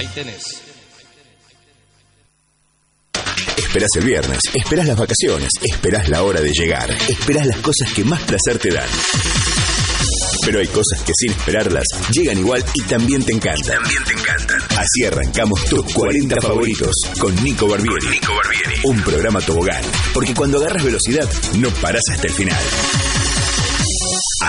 tenés. Esperás el viernes, esperás las vacaciones, esperás la hora de llegar, esperás las cosas que más placer te dan. Pero hay cosas que sin esperarlas llegan igual y también te encantan. Así arrancamos tus 40 favoritos con Nico Barbieri. Un programa tobogán, porque cuando agarras velocidad no parás hasta el final.